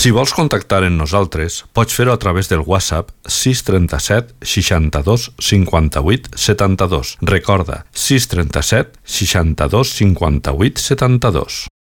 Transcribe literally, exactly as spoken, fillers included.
Si vols contactar amb nosaltres, pots fer-ho a través del WhatsApp sis tres set seixanta-dos cinquanta-vuit setanta-dos. Recorda, sis tres set seixanta-dos cinquanta-vuit setanta-dos.